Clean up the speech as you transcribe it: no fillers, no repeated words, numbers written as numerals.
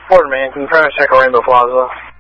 Word, man. Can you try to check a Rainbow Plaza?